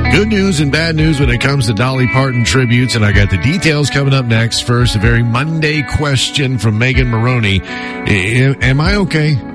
Good news and bad news when it comes to Dolly Parton tributes, and I got the details coming up next. First, a very Monday question from Megan Maroney. Am I okay?